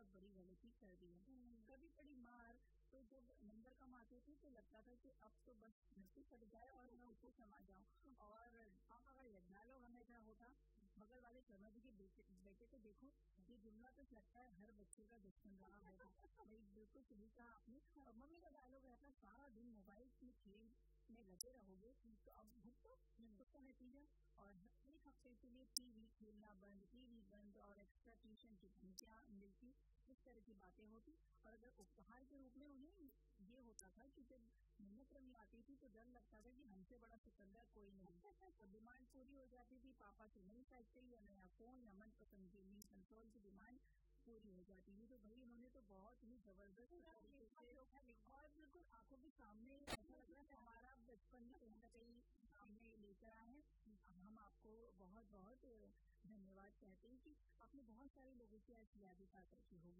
बहुत बड़ी गलती कर दी है। कभी पड़ी मार तो जब नंबर कम आते थे तो लगता था कि अब तो बस धरती फट जाए और मैं उसे समा जाऊं। और पापा का यह डायलॉग हमेशा होता, बगल वाले शर्मा जी के बेटे को देखो, ये जुमला तो लगता है हर बच्चे का दुश्मन रहा होगा। भाई बिल्कुल सही कहा आपने। और मम्मी का डायलॉग रहता, सारा दिन मोबाइल में खेल में लगे रहोगे तो अब भुगतो उसका नतीजा। और एक हफ्ते के लिए टीवी खेलना बंद, टीवी बंद और एक्स्ट्रा ट्यूशन की धमकियां मिलती, इस तरह की बातें होती। और अगर उपहार के रूप में उन्हें ये होता था कि जब मिन्नत रंग आती थी तो डर लगता था कि हमसे बड़ा सिकंदर कोई नहीं। और डिमांड पूरी हो जाती थी, पापा की नई साइकिल या नया फोन या मनपसंद गेमिंग कंसोल की डिमांड पूरी हो जाती थी। तो भाई उन्होंने तो बहुत ही जबरदस्त और बिल्कुल आंखों के सामने ऐसा लग रहा है हमारा बचपन भी कहीं ना कहीं सामने लेकर आए हैं। हम आपको बहुत बहुत धन्यवाद कहते हैं कि आपने बहुत सारे लोगों की ऐसी यादें ताज़ा की होगी।